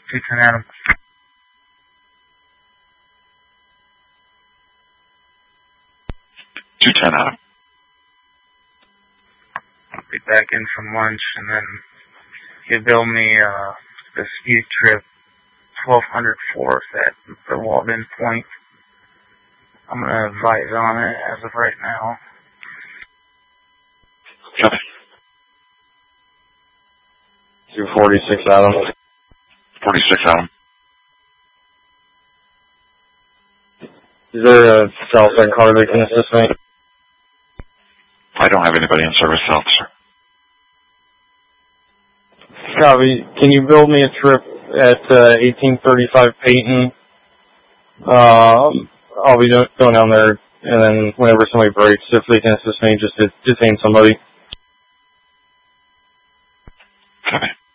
210 Adam. 210 Adam. I'll be back in from lunch, and then you bill me this U-Trip 1200 Fourth at the Walden Point. I'm going to advise on it as of right now. Okay. 246 Adam. 46 Adam. Is there a cell phone car that can assist me? I don't have anybody in service, officer. Copy. Can you build me a trip at 1835 Peyton? I'll be going down there, and then whenever somebody breaks, if they can assist me, just to detain somebody. Okay.